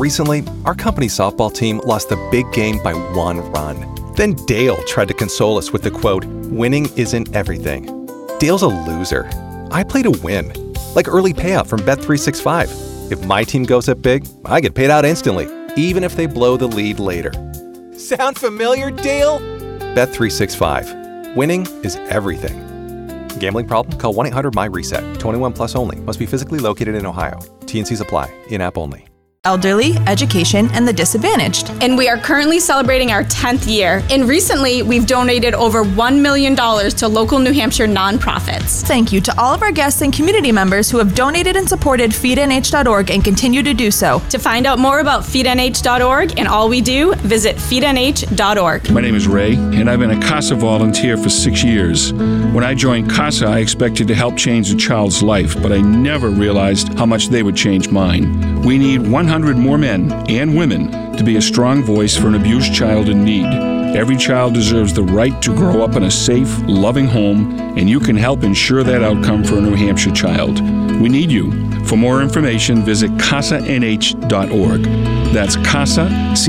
Recently, our company softball team lost the big game by 1 run. Then Dale tried to console us with the quote, "Winning isn't everything." Dale's a loser. I play to win, like early payout from Bet365. If my team goes up big, I get paid out instantly, even if they blow the lead later. Sound familiar, Dale? Bet365. Winning is everything. Gambling problem? Call 1-800-MY-RESET. 21 plus only. Must be physically located in Ohio. T&Cs apply. In-app only. Elderly, education, and the disadvantaged. And we are currently celebrating our 10th year. And recently, we've donated over $1 million to local New Hampshire nonprofits. Thank you to all of our guests and community members who have donated and supported feednh.org and continue to do so. To find out more about feednh.org and all we do, visit feednh.org. My name is Ray, and I've been a CASA volunteer for 6 years. When I joined CASA, I expected to help change a child's life, but I never realized how much they would change mine. We need 100 more men and women to be a strong voice for an abused child in need. Every child deserves the right to grow up in a safe, loving home, and you can help ensure that outcome for a New Hampshire child. We need you. For more information, visit CASANH.org. That's CASA,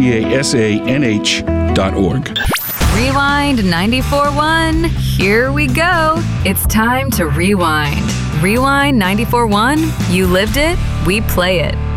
CASANH.org. Rewind 94.1. Here we go. It's time to rewind. Rewind 94.1. You lived it, we play it.